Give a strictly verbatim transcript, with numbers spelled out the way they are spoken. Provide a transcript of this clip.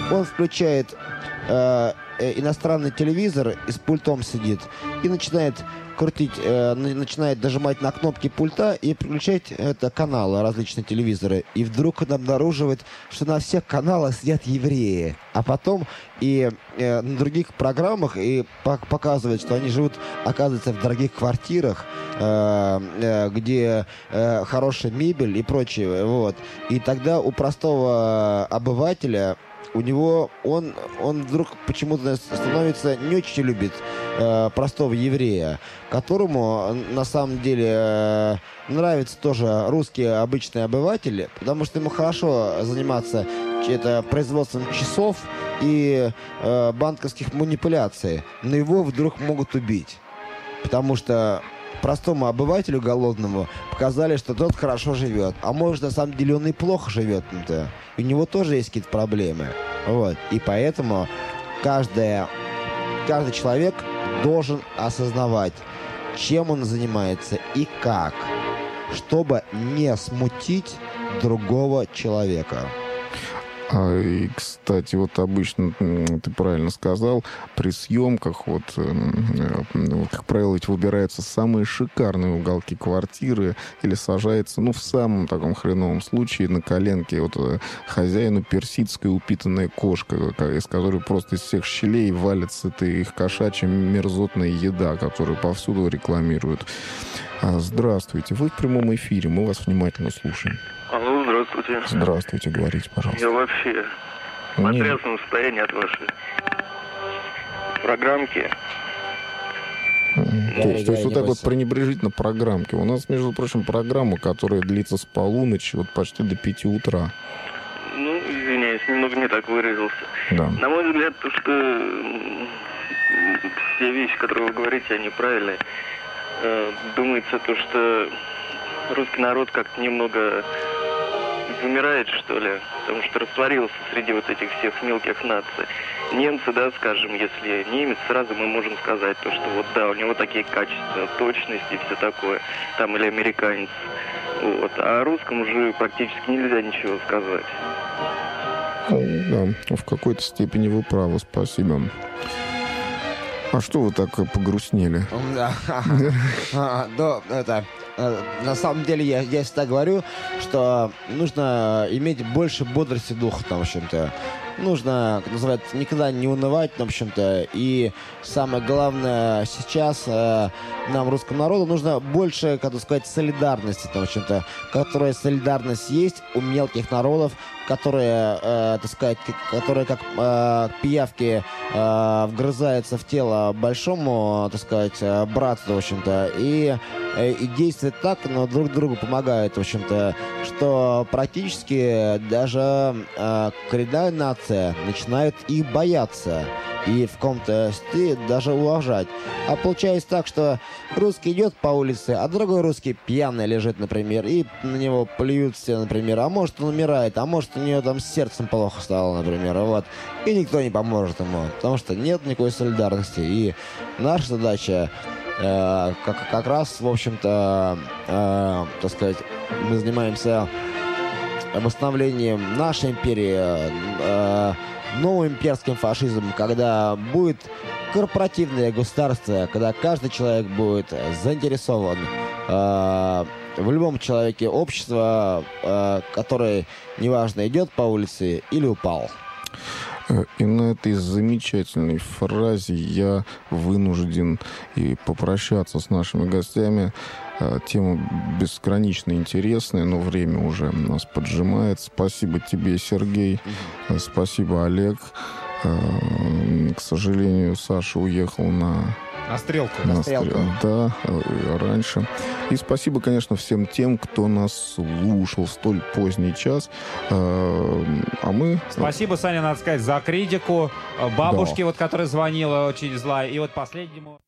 Он включает э, иностранный телевизор и с пультом сидит и начинает крутить, э, начинает нажимать на кнопки пульта и включать это каналы, различные телевизоры. И вдруг он обнаруживает, что на всех каналах сидят евреи. А потом и э, на других программах и показывает, что они живут, оказывается, в дорогих квартирах, э, э, где э, хорошая мебель и прочее. Вот. И тогда у простого обывателя, у него, он, он вдруг почему-то становится, не очень любит э, простого еврея, которому на самом деле э, нравится тоже русский обычный обыватель, потому что ему хорошо заниматься это, производством часов и э, банковских манипуляций, но его вдруг могут убить, потому что простому обывателю голодному показали, что тот хорошо живет. А может, на самом деле, он и плохо живет. У него тоже есть какие-то проблемы. Вот. И поэтому каждая, каждый человек должен осознавать, чем он занимается и как, чтобы не смутить другого человека. А, и, кстати, вот обычно, ты правильно сказал, при съемках, вот, как правило, ведь выбираются самые шикарные уголки квартиры или сажается, ну, в самом таком хреновом случае на коленке вот хозяину персидская упитанная кошка, из которой просто из всех щелей валится эта их кошачья мерзотная еда, которую повсюду рекламируют. Здравствуйте, вы в прямом эфире, мы вас внимательно слушаем. Алло, здравствуйте. Здравствуйте, говорите, пожалуйста. Я вообще в потрясном состоянии от вашей программки. Mm-hmm. То есть, то есть вот так вот пренебрежительно программки. У нас, между прочим, программа, которая длится с полуночи вот почти до пяти утра. Ну, извиняюсь, немного не так выразился. Да. На мой взгляд, то, что все вещи, которые вы говорите, они правильные. Думается то, что русский народ как-то немного замирает, что ли, потому что растворился среди вот этих всех мелких наций. Немцы, да, скажем, если немец, сразу мы можем сказать то, что вот да, у него такие качества, точность и все такое, там, или американец. Вот. А о русском уже практически нельзя ничего сказать. Да, в какой-то степени вы правы, спасибо. А что вы так погрустнели? Да, это... На самом деле, я, я всегда говорю, что нужно иметь больше бодрости духа, там, в общем-то. Нужно, как называется, никогда не унывать, в общем-то. И самое главное сейчас э, нам, русскому народу, нужно больше, как сказать, солидарности, там, в общем-то. Которая солидарность есть у мелких народов, которые, э, так сказать, которые как э, пиявки э, вгрызаются в тело большому, так сказать, братству, в общем-то. И, э, и действуют так, но друг другу помогают, в общем-то, что практически даже э, коренная нация начинают их бояться и в каком-то стиле даже уважать. А получается так, что русский идет по улице, а другой русский пьяный лежит, например, и на него плюют все, например. А может, он умирает, а может, у него там с сердцем плохо стало, например. Вот. И никто не поможет ему, потому что нет никакой солидарности. И наша задача э, как, как раз, в общем-то, э, так сказать, мы занимаемся восстановлением нашей империи, э, новым имперским фашизмом, когда будет корпоративное государство, когда каждый человек будет заинтересован э, в любом человеке общества, э, который, неважно, идет по улице или упал. И на этой замечательной фразе я вынужден и попрощаться с нашими гостями. Тема бесконечно интересная, но время уже нас поджимает. Спасибо тебе, Сергей. Спасибо, Олег. К сожалению, Саша уехал на... На стрелку. На, на стрелку. стрелку. Да, раньше. И спасибо, конечно, всем тем, кто нас слушал в столь поздний час. А мы... Спасибо, Саня, надо сказать, за критику. Бабушке, да. вот, которая звонила, очень злая. И вот последнему...